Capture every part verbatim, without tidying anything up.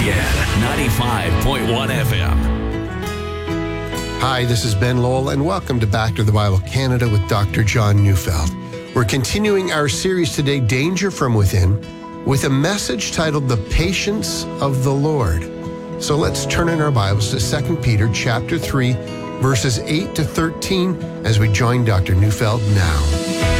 B N ninety-five point one F M. Hi, this is Ben Lowell, and welcome to Back to the Bible Canada with Doctor John Neufeld. We're continuing our series today, Danger from Within, with a message titled The Patience of the Lord. So let's turn in our Bibles to Second Peter chapter three, verses eight to thirteen, as we join Doctor Neufeld now.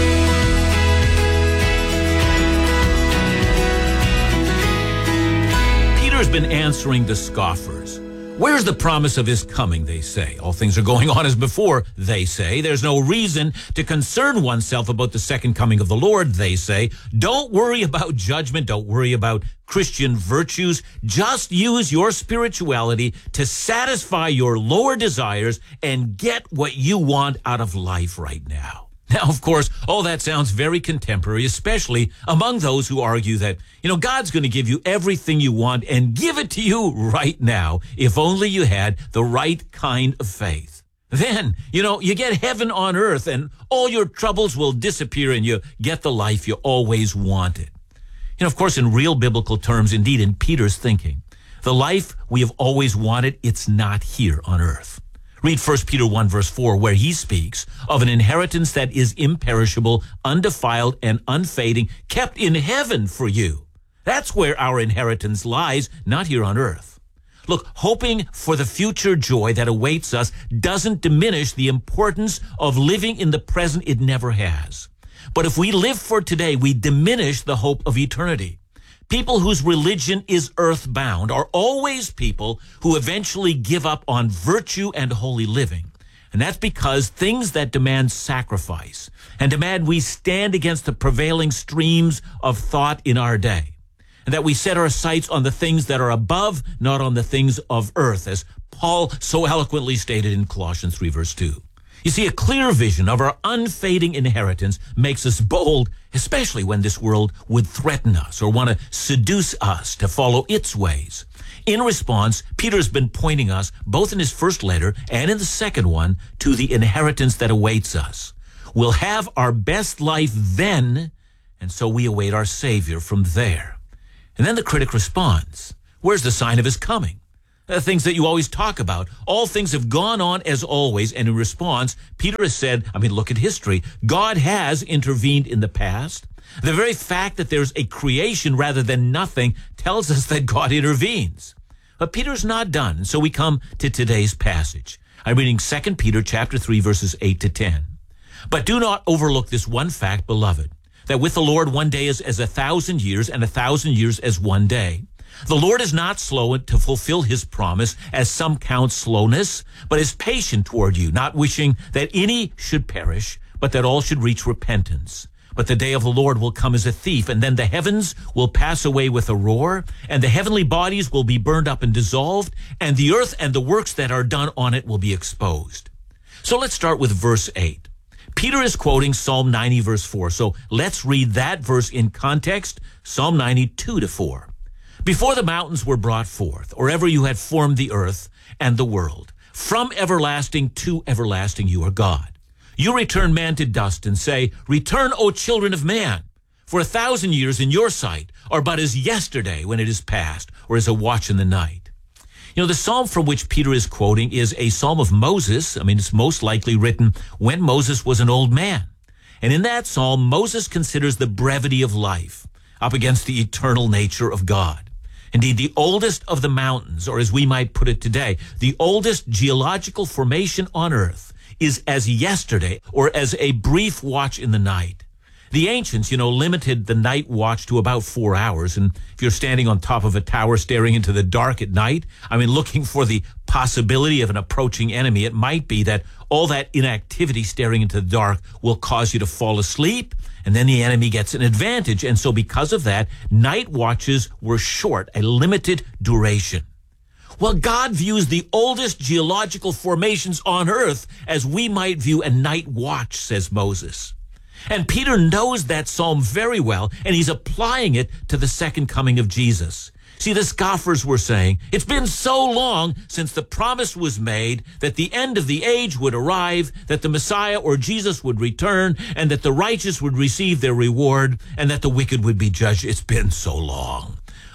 Peter's been answering the scoffers. Where's the promise of his coming, they say. All things are going on as before, they say. There's no reason to concern oneself about the second coming of the Lord, they say. Don't worry about judgment. Don't worry about Christian virtues. Just use your spirituality to satisfy your lower desires and get what you want out of life right now. Now, of course, all that sounds very contemporary, especially among those who argue that, you know, God's going to give you everything you want and give it to you right now, if only you had the right kind of faith. Then, you know, you get heaven on earth and all your troubles will disappear and you get the life you always wanted. You know, of course, in real biblical terms, indeed, in Peter's thinking, the life we have always wanted, it's not here on earth. Read First Peter one, verse four, where he speaks of an inheritance that is imperishable, undefiled, and unfading, kept in heaven for you. That's where our inheritance lies, not here on earth. Look, hoping for the future joy that awaits us doesn't diminish the importance of living in the present. It never has. But if we live for today, we diminish the hope of eternity. People whose religion is earthbound are always people who eventually give up on virtue and holy living. And that's because things that demand sacrifice and demand we stand against the prevailing streams of thought in our day, and that we set our sights on the things that are above, not on the things of earth, as Paul so eloquently stated in Colossians three, verse two. You see, a clear vision of our unfading inheritance makes us bold, especially when this world would threaten us or want to seduce us to follow its ways. In response, Peter's been pointing us, both in his first letter and in the second one, to the inheritance that awaits us. We'll have our best life then, and so we await our Savior from there. And then the critic responds, where's the sign of his coming? Uh, things that you always talk about. All things have gone on as always, and in response, Peter has said, I mean, look at history. God has intervened in the past. The very fact that there's a creation rather than nothing tells us that God intervenes. But Peter's not done, and so we come to today's passage. I'm reading Second Peter chapter three, verses eight to ten. But do not overlook this one fact, beloved, that with the Lord one day is as a thousand years, and a thousand years as one day. The Lord is not slow to fulfill his promise, as some count slowness, but is patient toward you, not wishing that any should perish, but that all should reach repentance. But the day of the Lord will come as a thief, and then the heavens will pass away with a roar, and the heavenly bodies will be burned up and dissolved, and the earth and the works that are done on it will be exposed. So let's start with verse eight. Peter is quoting Psalm ninety, verse four. So let's read that verse in context, Psalm ninety, two to four. Before the mountains were brought forth, or ever you had formed the earth and the world, from everlasting to everlasting you are God. You return man to dust and say, return, O children of man, for a thousand years in your sight are but as yesterday when it is past, or as a watch in the night. You know, the psalm from which Peter is quoting is a psalm of Moses. I mean, it's most likely written when Moses was an old man. And in that psalm, Moses considers the brevity of life up against the eternal nature of God. Indeed, the oldest of the mountains, or as we might put it today, the oldest geological formation on earth is as yesterday, or as a brief watch in the night. The ancients, you know, limited the night watch to about four hours. And if you're standing on top of a tower staring into the dark at night, I mean, looking for the possibility of an approaching enemy, it might be that all that inactivity staring into the dark will cause you to fall asleep, and then the enemy gets an advantage. And so because of that, night watches were short, a limited duration. Well, God views the oldest geological formations on earth as we might view a night watch, says Moses. And Peter knows that psalm very well, and he's applying it to the second coming of Jesus. See, the scoffers were saying, it's been so long since the promise was made that the end of the age would arrive, that the Messiah or Jesus would return, and that the righteous would receive their reward, and that the wicked would be judged. It's been so long.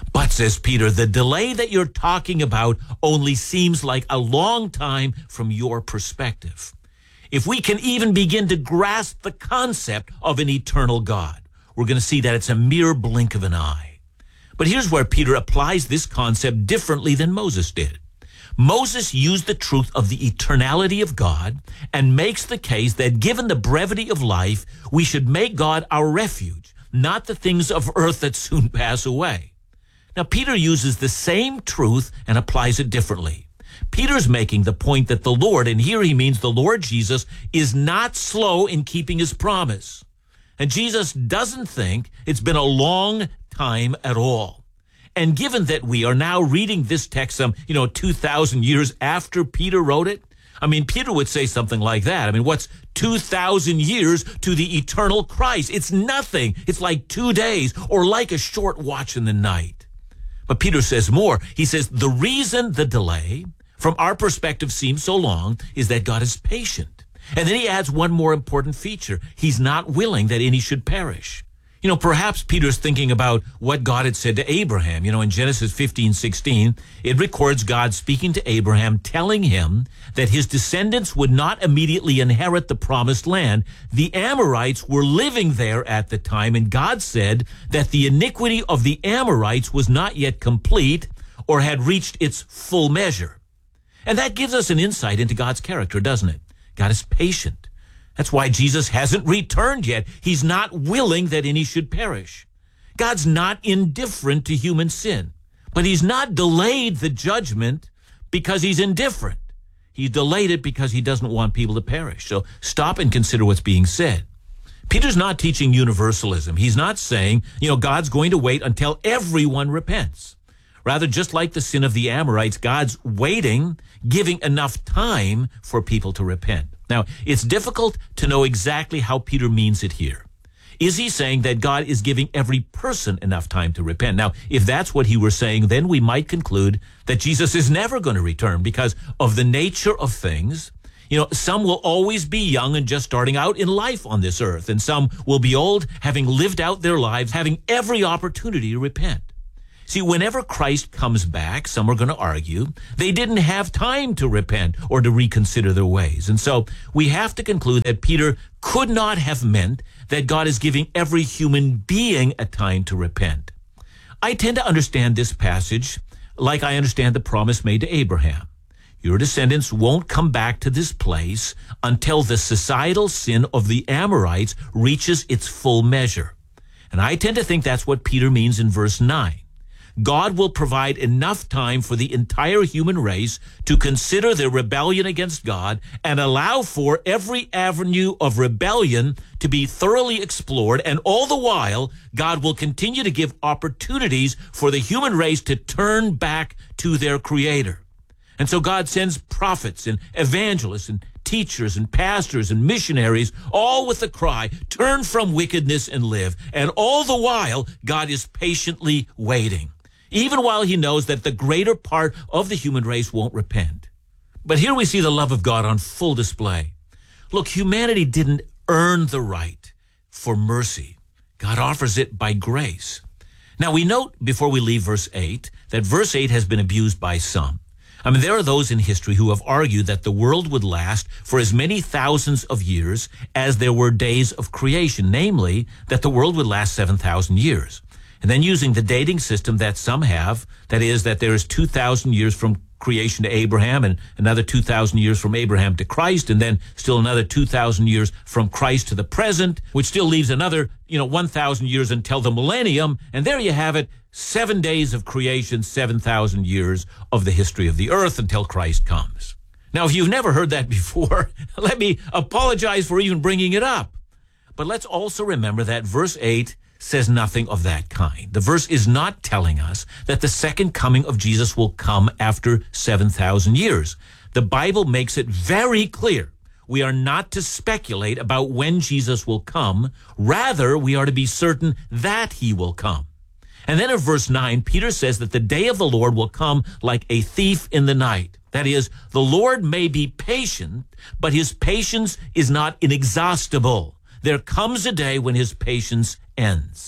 But, says Peter, the delay that you're talking about only seems like a long time from your perspective. If we can even begin to grasp the concept of an eternal God, we're going to see that it's a mere blink of an eye. But here's where Peter applies this concept differently than Moses did. Moses used the truth of the eternality of God and makes the case that given the brevity of life, we should make God our refuge, not the things of earth that soon pass away. Now, Peter uses the same truth and applies it differently. Peter's making the point that the Lord, and here he means the Lord Jesus, is not slow in keeping his promise. And Jesus doesn't think it's been a long time at all. And given that we are now reading this text some, you know, two thousand years after Peter wrote it, I mean, Peter would say something like that. I mean, what's two thousand years to the eternal Christ? It's nothing. It's like two days or like a short watch in the night. But Peter says more. He says the reason the delay from our perspective seems so long is that God is patient. And then he adds one more important feature. He's not willing that any should perish. You know, perhaps Peter's thinking about what God had said to Abraham. You know, in Genesis fifteen sixteen, it records God speaking to Abraham, telling him that his descendants would not immediately inherit the promised land. The Amorites were living there at the time, and God said that the iniquity of the Amorites was not yet complete or had reached its full measure. And that gives us an insight into God's character, doesn't it? God is patient. That's why Jesus hasn't returned yet. He's not willing that any should perish. God's not indifferent to human sin, but he's not delayed the judgment because he's indifferent. He's delayed it because he doesn't want people to perish. So stop and consider what's being said. Peter's not teaching universalism. He's not saying, you know, God's going to wait until everyone repents. Rather, just like the sin of the Amorites, God's waiting, giving enough time for people to repent. Now, it's difficult to know exactly how Peter means it here. Is he saying that God is giving every person enough time to repent? Now, if that's what he were saying, then we might conclude that Jesus is never going to return because of the nature of things. You know, some will always be young and just starting out in life on this earth, and some will be old, having lived out their lives, having every opportunity to repent. See, whenever Christ comes back, some are going to argue they didn't have time to repent or to reconsider their ways. And so we have to conclude that Peter could not have meant that God is giving every human being a time to repent. I tend to understand this passage like I understand the promise made to Abraham. Your descendants won't come back to this place until the societal sin of the Amorites reaches its full measure. And I tend to think that's what Peter means in verse nine. God will provide enough time for the entire human race to consider their rebellion against God and allow for every avenue of rebellion to be thoroughly explored. And all the while, God will continue to give opportunities for the human race to turn back to their Creator. And so God sends prophets and evangelists and teachers and pastors and missionaries, all with the cry, turn from wickedness and live. And all the while, God is patiently waiting, even while he knows that the greater part of the human race won't repent. But here we see the love of God on full display. Look, humanity didn't earn the right for mercy. God offers it by grace. Now, we note before we leave verse eight that verse eight has been abused by some. I mean, there are those in history who have argued that the world would last for as many thousands of years as there were days of creation, namely that the world would last seven thousand years. And then using the dating system that some have, that is that there is two thousand years from creation to Abraham and another two thousand years from Abraham to Christ, and then still another two thousand years from Christ to the present, which still leaves another, you know, one thousand years until the millennium. And there you have it, seven days of creation, seven thousand years of the history of the earth until Christ comes. Now, if you've never heard that before, let me apologize for even bringing it up. But let's also remember that verse eight says nothing of that kind. The verse is not telling us that the second coming of Jesus will come after seven thousand years. The Bible makes it very clear we are not to speculate about when Jesus will come. Rather, we are to be certain that he will come. And then in verse nine, Peter says that the day of the Lord will come like a thief in the night. That is, the Lord may be patient, but his patience is not inexhaustible. There comes a day when his patience ends.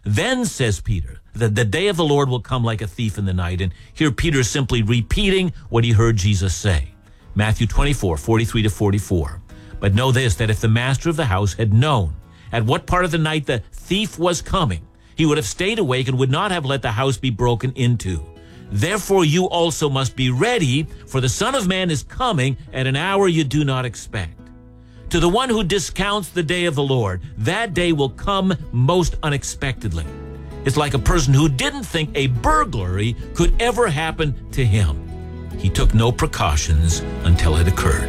Then, says Peter, that the day of the Lord will come like a thief in the night. And here Peter is simply repeating what he heard Jesus say. Matthew twenty-four, forty-three to forty-four. But know this, that if the master of the house had known at what part of the night the thief was coming, he would have stayed awake and would not have let the house be broken into. Therefore you also must be ready, for the Son of Man is coming at an hour you do not expect. To the one who discounts the day of the Lord, that day will come most unexpectedly. It's like a person who didn't think a burglary could ever happen to him. He took no precautions until it occurred.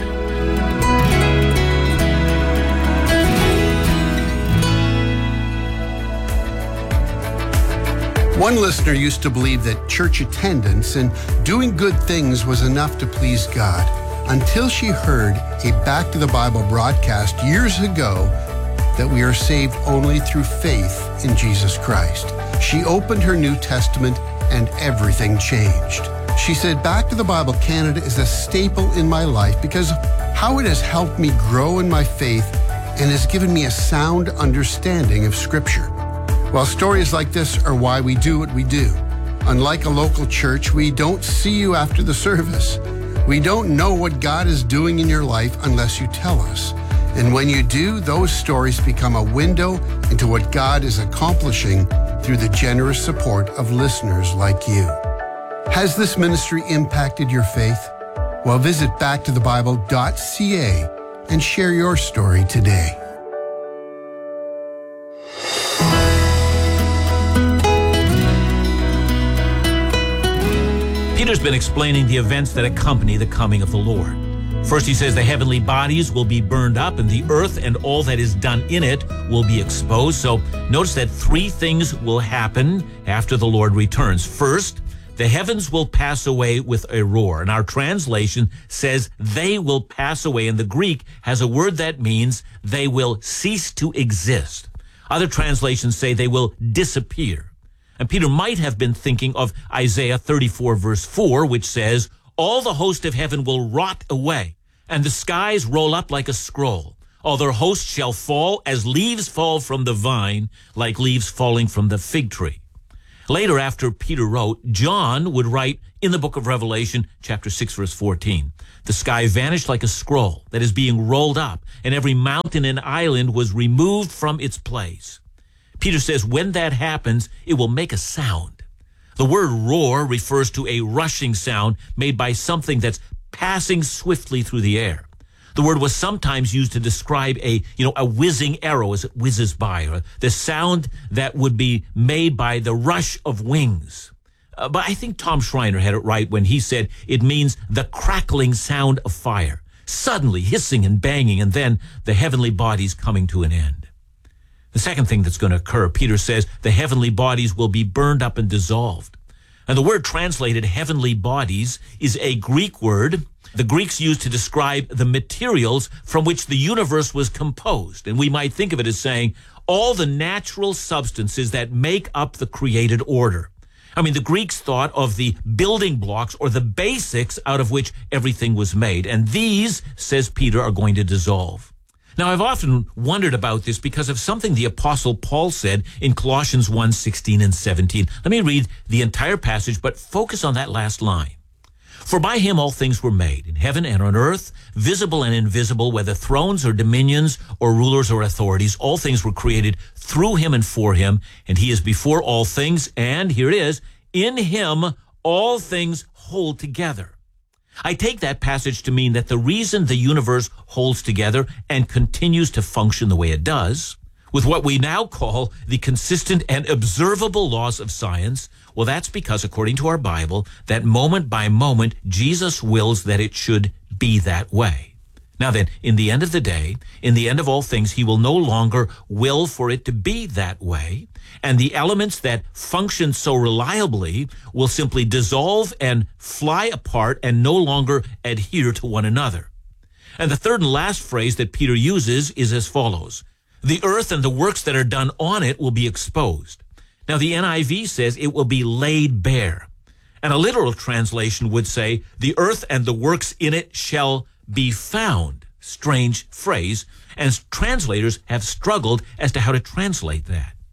One listener used to believe that church attendance and doing good things was enough to please God, until she heard a Back to the Bible broadcast years ago that we are saved only through faith in Jesus Christ. She opened her New Testament and everything changed. She said, Back to the Bible Canada is a staple in my life because of how it has helped me grow in my faith and has given me a sound understanding of Scripture. Well, stories like this are why we do what we do. Unlike a local church, we don't see you after the service. We don't know what God is doing in your life unless you tell us. And when you do, those stories become a window into what God is accomplishing through the generous support of listeners like you. Has this ministry impacted your faith? Well, visit back to the bible dot c a and share your story today. Peter's been explaining the events that accompany the coming of the Lord. First, he says the heavenly bodies will be burned up and the earth and all that is done in it will be exposed. So notice that three things will happen after the Lord returns. First, the heavens will pass away with a roar. And our translation says they will pass away. And the Greek has a word that means they will cease to exist. Other translations say they will disappear. And Peter might have been thinking of Isaiah thirty-four, verse four, which says, all the host of heaven will rot away, and the skies roll up like a scroll. All their hosts shall fall as leaves fall from the vine, like leaves falling from the fig tree. Later, after Peter wrote, John would write in the book of Revelation, chapter six, verse fourteen, the sky vanished like a scroll that is being rolled up, and every mountain and island was removed from its place. Peter says when that happens, it will make a sound. The word roar refers to a rushing sound made by something that's passing swiftly through the air. The word was sometimes used to describe a, you know, a whizzing arrow as it whizzes by, or the sound that would be made by the rush of wings. Uh, but I think Tom Schreiner had it right when he said it means the crackling sound of fire, suddenly hissing and banging, and then the heavenly bodies coming to an end. The second thing that's going to occur, Peter says, the heavenly bodies will be burned up and dissolved. And the word translated heavenly bodies is a Greek word the Greeks used to describe the materials from which the universe was composed. And we might think of it as saying all the natural substances that make up the created order. I mean, the Greeks thought of the building blocks or the basics out of which everything was made. And these, says Peter, are going to dissolve. Now, I've often wondered about this because of something the Apostle Paul said in Colossians one, sixteen and seventeen. Let me read the entire passage, but focus on that last line. For by him all things were made, in heaven and on earth, visible and invisible, whether thrones or dominions or rulers or authorities, all things were created through him and for him, and he is before all things, and here it is, in him all things hold together. I take that passage to mean that the reason the universe holds together and continues to function the way it does, with what we now call the consistent and observable laws of science, well, that's because, according to our Bible, that moment by moment, Jesus wills that it should be that way. Now then, in the end of the day, in the end of all things, he will no longer will for it to be that way, and the elements that function so reliably will simply dissolve and fly apart and no longer adhere to one another. And the third and last phrase that Peter uses is as follows. The earth and the works that are done on it will be exposed. Now, the N I V says it will be laid bare. And a literal translation would say, the earth and the works in it shall be found. Strange phrase, and translators have struggled as to how to translate that.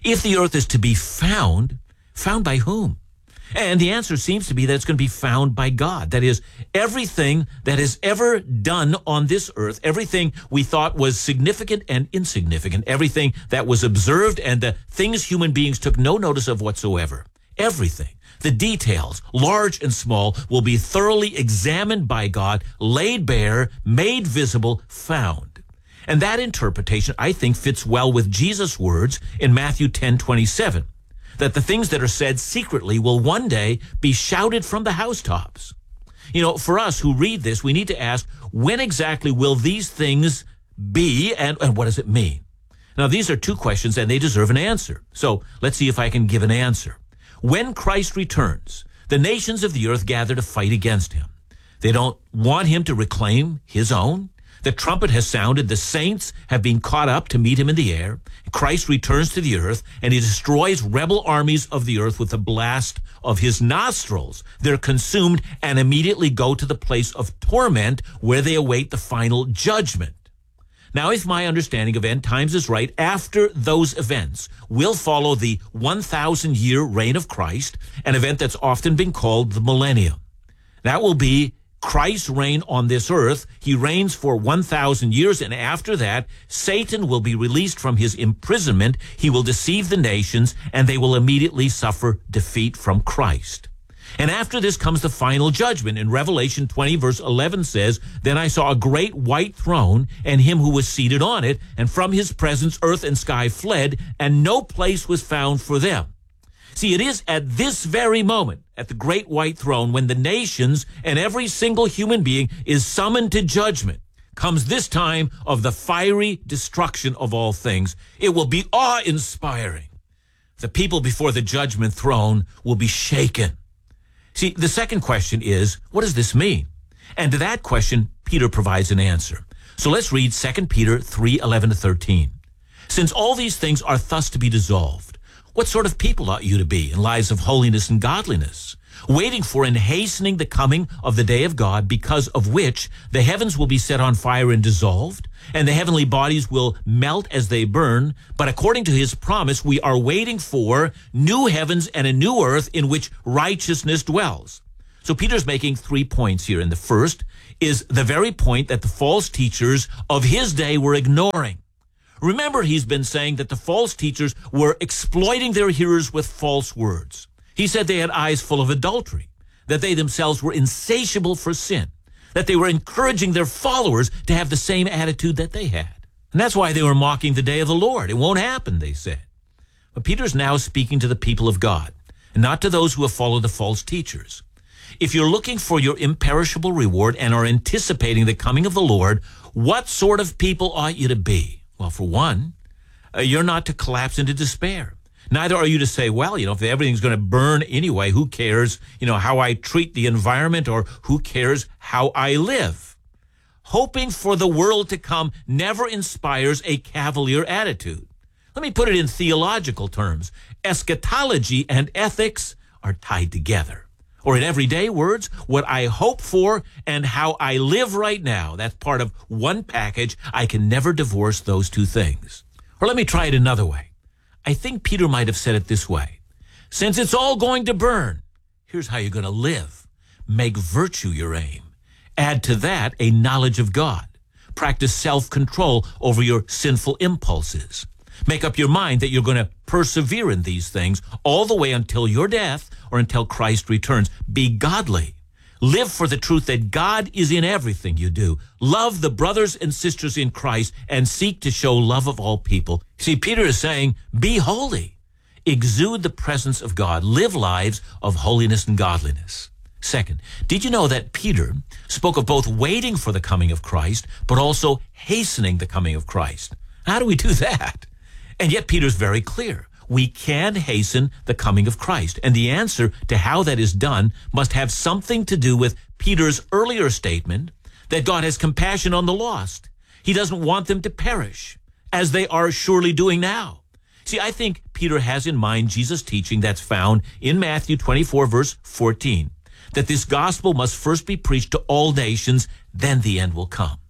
If the earth is to be found, found by whom? And the answer seems to be that it's going to be found by God. That is, everything that is ever done on this earth, everything we thought was significant and insignificant, everything that was observed and the things human beings took no notice of whatsoever, everything, the details, large and small, will be thoroughly examined by God, laid bare, made visible, found. And that interpretation, I think, fits well with Jesus' words in Matthew ten twenty-seven. That the things that are said secretly will one day be shouted from the housetops. You know, for us who read this, we need to ask, when exactly will these things be, and, and what does it mean? Now, these are two questions, and they deserve an answer. So let's see if I can give an answer. When Christ returns, the nations of the earth gather to fight against him. They don't want him to reclaim his own. The trumpet has sounded. The saints have been caught up to meet him in the air. Christ returns to the earth, and he destroys rebel armies of the earth with the blast of his nostrils. They're consumed and immediately go to the place of torment where they await the final judgment. Now, if my understanding of end times is right, after those events will follow the one thousand year reign of Christ, an event that's often been called the millennium. That will be Christ's reign on this earth. He reigns for one thousand years, and after that, Satan will be released from his imprisonment. He will deceive the nations, and they will immediately suffer defeat from Christ. And after this comes the final judgment. In Revelation twenty, verse eleven says, "Then I saw a great white throne, and him who was seated on it, and from his presence earth and sky fled, and no place was found for them." See, it is at this very moment, at the great white throne, when the nations and every single human being is summoned to judgment, comes this time of the fiery destruction of all things. It will be awe-inspiring. The people before the judgment throne will be shaken. See, the second question is, what does this mean? And to that question, Peter provides an answer. So let's read Second Peter three, eleven to thirteen. "Since all these things are thus to be dissolved, what sort of people ought you to be in lives of holiness and godliness, waiting for and hastening the coming of the day of God, because of which the heavens will be set on fire and dissolved, and the heavenly bodies will melt as they burn. But according to his promise, we are waiting for new heavens and a new earth in which righteousness dwells." So Peter's making three points here. And the first is the very point that the false teachers of his day were ignoring. Remember, he's been saying that the false teachers were exploiting their hearers with false words. He said they had eyes full of adultery, that they themselves were insatiable for sin, that they were encouraging their followers to have the same attitude that they had. And that's why they were mocking the day of the Lord. It won't happen, they said. But Peter's now speaking to the people of God, and not to those who have followed the false teachers. If you're looking for your imperishable reward and are anticipating the coming of the Lord, what sort of people ought you to be? Well, for one, uh, you're not to collapse into despair. Neither are you to say, well, you know, if everything's going to burn anyway, who cares, you know, how I treat the environment, or who cares how I live? Hoping for the world to come never inspires a cavalier attitude. Let me put it in theological terms. Eschatology and ethics are tied together. Or in everyday words, what I hope for and how I live right now, that's part of one package. I can never divorce those two things. Or let me try it another way. I think Peter might have said it this way. Since it's all going to burn, here's how you're going to live. Make virtue your aim. Add to that a knowledge of God. Practice self-control over your sinful impulses. Make up your mind that you're going to persevere in these things all the way until your death or until Christ returns. Be godly. Live for the truth that God is in everything you do. Love the brothers and sisters in Christ and seek to show love of all people. See, Peter is saying, be holy. Exude the presence of God. Live lives of holiness and godliness. Second, did you know that Peter spoke of both waiting for the coming of Christ, but also hastening the coming of Christ? How do we do that? And yet Peter's very clear. We can hasten the coming of Christ. And the answer to how that is done must have something to do with Peter's earlier statement that God has compassion on the lost. He doesn't want them to perish, as they are surely doing now. See, I think Peter has in mind Jesus' teaching that's found in Matthew twenty-four, verse fourteen, that this gospel must first be preached to all nations, then the end will come.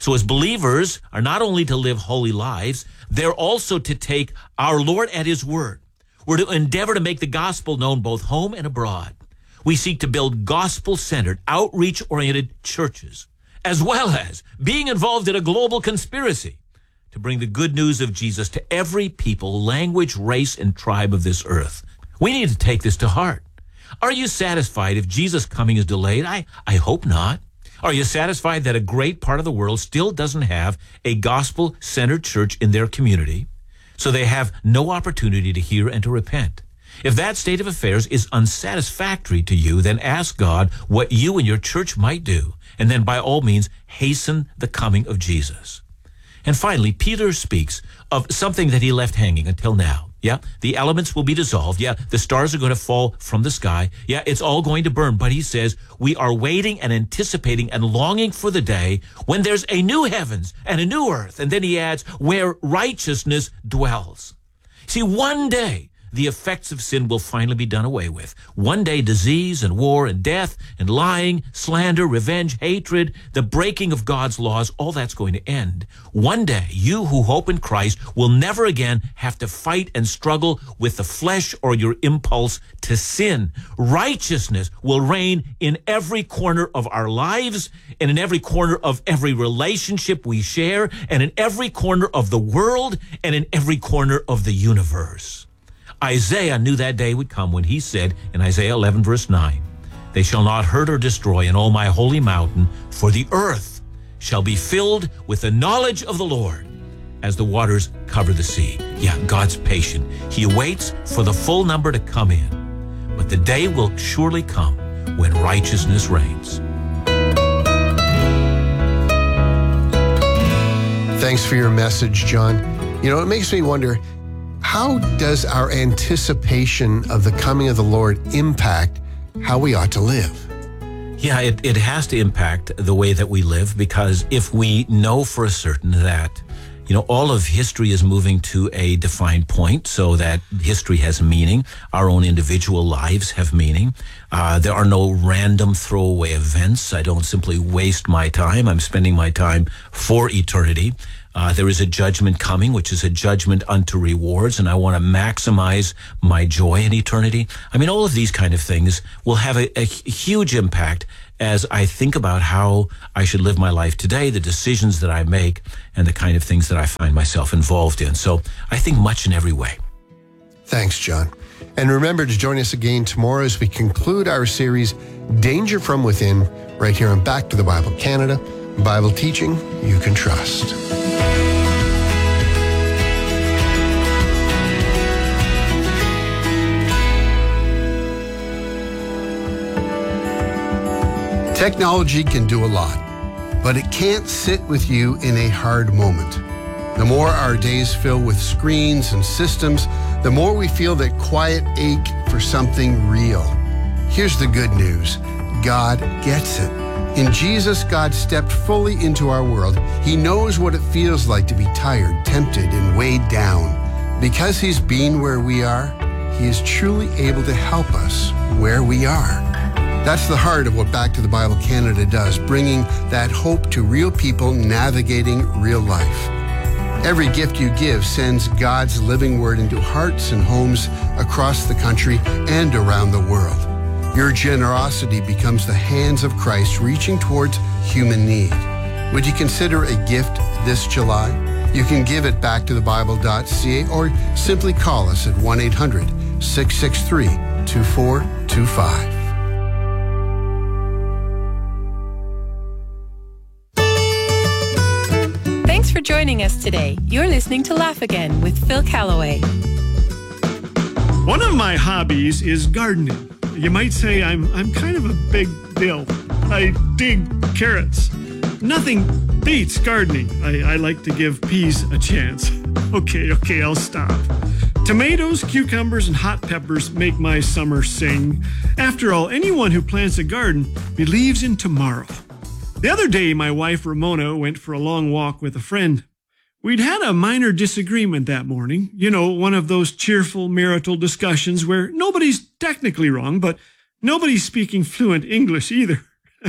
So as believers are not only to live holy lives, they're also to take our Lord at his word. We're to endeavor to make the gospel known both home and abroad. We seek to build gospel-centered, outreach-oriented churches, as well as being involved in a global conspiracy to bring the good news of Jesus to every people, language, race, and tribe of this earth. We need to take this to heart. Are you satisfied if Jesus' coming is delayed? I, I hope not. Are you satisfied that a great part of the world still doesn't have a gospel-centered church in their community, so they have no opportunity to hear and to repent? If that state of affairs is unsatisfactory to you, then ask God what you and your church might do, and then by all means hasten the coming of Jesus. And finally, Peter speaks of something that he left hanging until now. Yeah, the elements will be dissolved. Yeah, the stars are going to fall from the sky. Yeah, it's all going to burn. But he says, we are waiting and anticipating and longing for the day when there's a new heavens and a new earth. And then he adds, where righteousness dwells. See, one day, the effects of sin will finally be done away with. One day, disease and war and death and lying, slander, revenge, hatred, the breaking of God's laws, all that's going to end. One day, you who hope in Christ will never again have to fight and struggle with the flesh or your impulse to sin. Righteousness will reign in every corner of our lives and in every corner of every relationship we share and in every corner of the world and in every corner of the universe. Isaiah knew that day would come when he said in Isaiah eleven, verse nine, they shall not hurt or destroy in all my holy mountain, for the earth shall be filled with the knowledge of the Lord as the waters cover the sea. Yeah, God's patient. He waits for the full number to come in, but the day will surely come when righteousness reigns. Thanks for your message, John. You know, it makes me wonder, how does our anticipation of the coming of the Lord impact how we ought to live? Yeah, it, it has to impact the way that we live, because if we know for certain that, you know, all of history is moving to a defined point so that history has meaning, our own individual lives have meaning. Uh, there are no random throwaway events. I don't simply waste my time. I'm spending my time for eternity. Uh, there is a judgment coming, which is a judgment unto rewards, and I want to maximize my joy in eternity. I mean, all of these kind of things will have a, a huge impact as I think about how I should live my life today, the decisions that I make, and the kind of things that I find myself involved in. So I think much in every way. Thanks, John. And remember to join us again tomorrow as we conclude our series, Danger from Within, right here on Back to the Bible Canada, Bible teaching you can trust. Technology can do a lot, but it can't sit with you in a hard moment. The more our days fill with screens and systems, the more we feel that quiet ache for something real. Here's the good news. God gets it. In Jesus, God stepped fully into our world. He knows what it feels like to be tired, tempted, and weighed down. Because he's been where we are, he is truly able to help us where we are. That's the heart of what Back to the Bible Canada does, bringing that hope to real people navigating real life. Every gift you give sends God's living word into hearts and homes across the country and around the world. Your generosity becomes the hands of Christ reaching towards human need. Would you consider a gift this July? You can give at back to the bible dot c a or simply call us at one eight hundred, six six three, two four two five. Thanks for joining us today. You're listening to Laugh Again with Phil Callaway. One of my hobbies is gardening. You might say I'm I'm kind of a big Bill. I dig carrots. Nothing beats gardening. I, I like to give peas a chance. Okay, okay, I'll stop. Tomatoes, cucumbers, and hot peppers make my summer sing. After all, anyone who plants a garden believes in tomorrow. The other day, my wife Ramona went for a long walk with a friend. We'd had a minor disagreement that morning. You know, one of those cheerful marital discussions where nobody's technically wrong, but nobody's speaking fluent English either.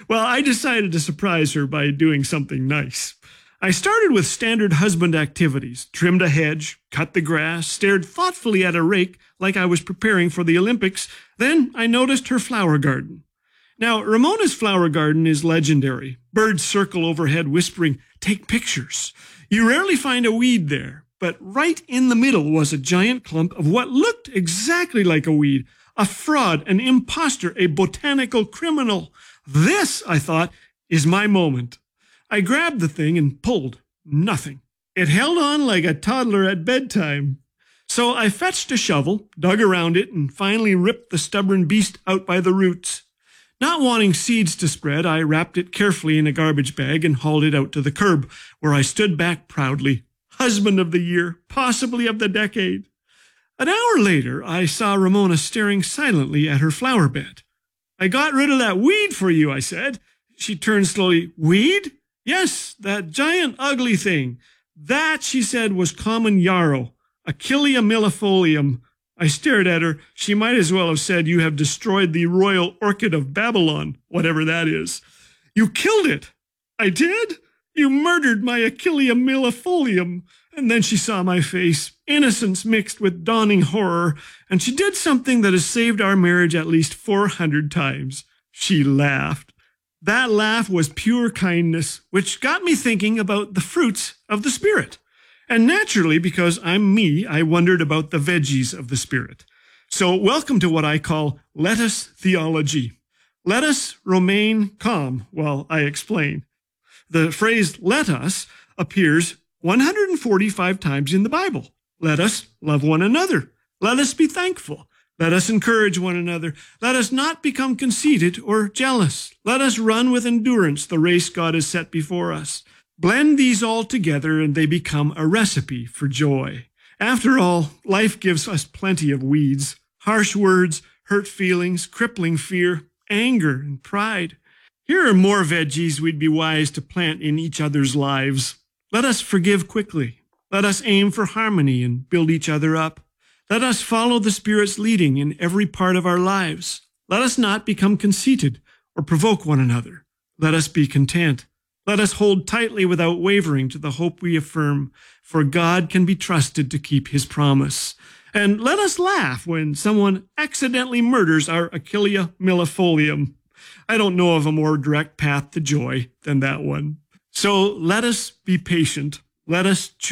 Well, I decided to surprise her by doing something nice. I started with standard husband activities, trimmed a hedge, cut the grass, stared thoughtfully at a rake like I was preparing for the Olympics. Then I noticed her flower garden. Now, Ramona's flower garden is legendary. Birds circle overhead whispering, "Take pictures." You rarely find a weed there, but right in the middle was a giant clump of what looked exactly like a weed. A fraud, an imposter, a botanical criminal. This, I thought, is my moment. I grabbed the thing and pulled. Nothing. It held on like a toddler at bedtime. So I fetched a shovel, dug around it, and finally ripped the stubborn beast out by the roots. Not wanting seeds to spread, I wrapped it carefully in a garbage bag and hauled it out to the curb, where I stood back proudly. Husband of the year, possibly of the decade. An hour later, I saw Ramona staring silently at her flower bed. "I got rid of that weed for you," I said. She turned slowly. "Weed?" "Yes, that giant ugly thing. That," she said, "was common yarrow, Achillea millefolium." I stared at her. She might as well have said, "You have destroyed the royal orchid of Babylon," whatever that is. "You killed it." "I did? You murdered my Achillea millefolium." And then she saw my face, innocence mixed with dawning horror, and she did something that has saved our marriage at least four hundred times. She laughed. That laugh was pure kindness, which got me thinking about the fruits of the Spirit. And naturally, because I'm me, I wondered about the veggies of the Spirit. So welcome to what I call lettuce theology. Let us remain calm while I explain. The phrase "let us" appears one hundred forty-five times in the Bible. Let us love one another. Let us be thankful. Let us encourage one another. Let us not become conceited or jealous. Let us run with endurance the race God has set before us. Blend these all together and they become a recipe for joy. After all, life gives us plenty of weeds, harsh words, hurt feelings, crippling fear, anger, and pride. Here are more veggies we'd be wise to plant in each other's lives. Let us forgive quickly. Let us aim for harmony and build each other up. Let us follow the Spirit's leading in every part of our lives. Let us not become conceited or provoke one another. Let us be content. Let us hold tightly without wavering to the hope we affirm, for God can be trusted to keep his promise. And let us laugh when someone accidentally murders our Achillea millefolium. I don't know of a more direct path to joy than that one. So let us be patient. Let us choose